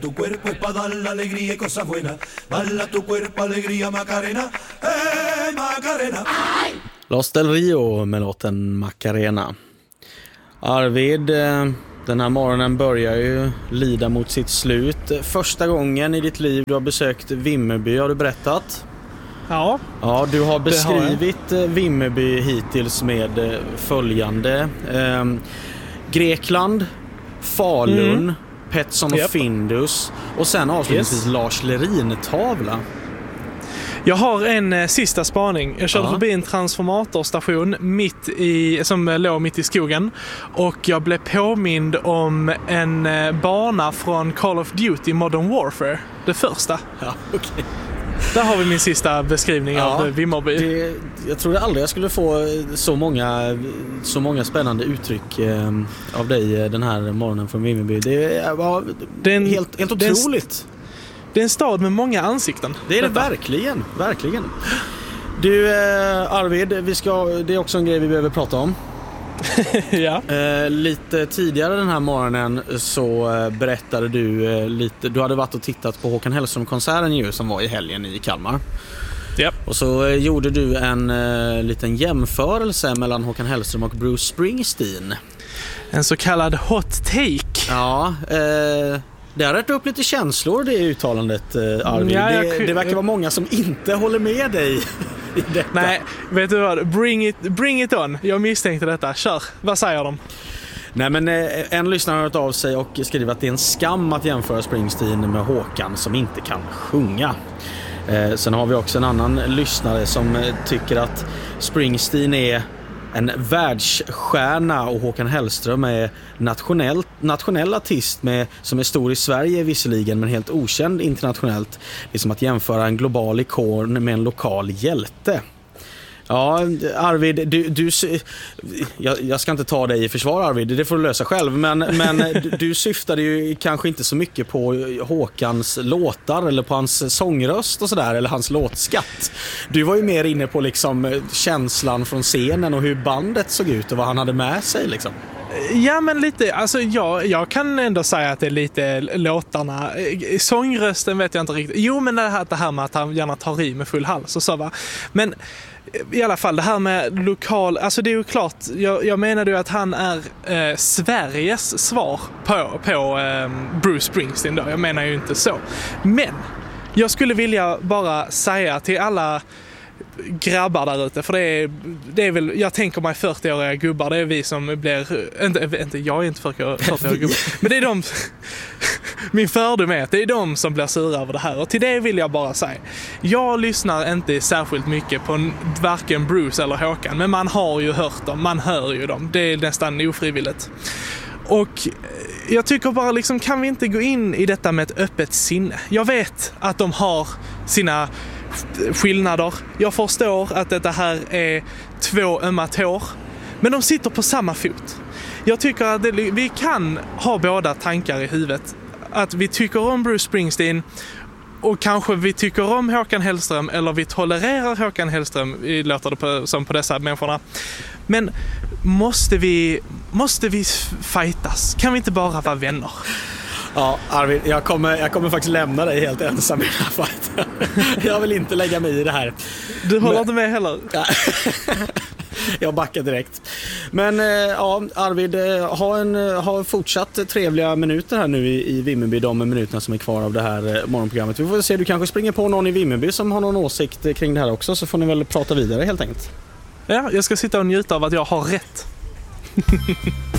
Tu cuerpo es para dar la alegría y cosas buenas. Bala tu cuerpo, alegría, Macarena. Macarena. Los Del Rio med låten Macarena. Arvid, den här morgonen börjar ju lida mot sitt slut. Första gången i ditt liv du har besökt Vimmerby, har du berättat? Ja. Ja, du har beskrivit Vimmerby hittills med följande. Grekland, Falun, Petson och Findus och sen avslutningsvis Lars Lerin-tavla. Jag har en sista spaning. Jag körde förbi en transformatorstation som låg mitt i skogen och jag blev påmind om en bana från Call of Duty Modern Warfare, det första. Ja, okej. Där har vi min sista beskrivning av Vimmerby. Jag tror aldrig jag skulle få så många spännande uttryck av dig den här morgonen från Vimmerby. Det är helt otroligt. Det är en stad med många ansikten. Det är det verkligen. Du, Arvid, det är också en grej vi behöver prata om. Ja. Lite tidigare den här morgonen så berättade du hade varit och tittat på Håkan Hellström-konserten som var i helgen i Kalmar. Yep. Och så gjorde du en liten jämförelse mellan Håkan Hellström och Bruce Springsteen. En så kallad hot take. Ja, det har rätt upp lite känslor, det uttalandet, Arvid. Det verkar vara många som inte håller med dig i detta. Nej, vet du vad? Bring it on. Jag misstänkte detta. Kör. Vad säger de? Nej, men en lyssnare har hört av sig och skriver att det är en skam att jämföra Springsteen med Håkan som inte kan sjunga. Sen har vi också en annan lyssnare som tycker att Springsteen är en världsstjärna och Håkan Hellström är nationell artist som är stor i Sverige visserligen men helt okänd internationellt. Det är som att jämföra en global ikon med en lokal hjälte. Ja, Arvid, jag ska inte ta dig i försvar, Arvid, det får du lösa själv, men du syftade ju kanske inte så mycket på Håkans låtar eller på hans sångröst och sådär, eller hans låtskatt. Du var ju mer inne på liksom känslan från scenen och hur bandet såg ut och vad han hade med sig liksom. Ja, men lite, alltså jag kan ändå säga att det är lite låtarna. Sångrösten vet jag inte riktigt. Jo, men det här med att han gärna tar i med full hals och så, va. Men i alla fall det här med lokal, alltså det är ju klart, jag menade ju att han är Sveriges svar på Bruce Springsteen då. Jag menar ju inte så. Men jag skulle vilja bara säga till alla grabbar där ute, för det är väl, jag tänker mig 40-åriga gubbar, det är vi som blir, inte jag är inte 40-åriga gubbar, men det är de, min fördom är att det är de som blir sura över det här, och till det vill jag bara säga, jag lyssnar inte särskilt mycket på varken Bruce eller Håkan, men man har ju hört dem, man hör ju dem, det är nästan ofrivilligt. Och jag tycker bara liksom, kan vi inte gå in i detta med ett öppet sinne? Jag vet att de har sina skillnader. Jag förstår att det här är två ömma tår, men de sitter på samma fot. Jag tycker att vi kan ha båda tankar i huvudet. Att vi tycker om Bruce Springsteen och kanske vi tycker om Håkan Hellström, eller vi tolererar Håkan Hellström, låter det som på dessa människorna. Men måste vi fightas? Kan vi inte bara vara vänner? Ja, Arvid, jag kommer faktiskt lämna dig helt ensam i den här fighten. Jag vill inte lägga mig i det här. Du håller inte med heller? Ja. Jag backar direkt. Men ja, Arvid, ha fortsatt trevliga minuter här nu i Vimmerby, de minuterna som är kvar av det här morgonprogrammet. Vi får se, du kanske springer på någon i Vimmerby som har någon åsikt kring det här också, så får ni väl prata vidare helt enkelt. Ja, jag ska sitta och njuta av att jag har rätt.